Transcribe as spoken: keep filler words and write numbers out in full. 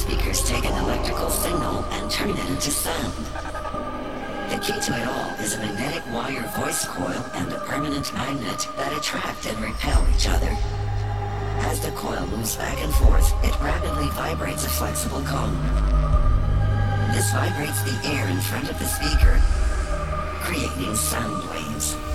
speakers take an electrical signal and turn it into sound. The key to it all is a magnetic wire voice coil and a permanent magnet that attract and repel each other. As the coil moves back and forth, it rapidly vibrates a flexible cone. This vibrates the air in front of the speaker, creating sound waves.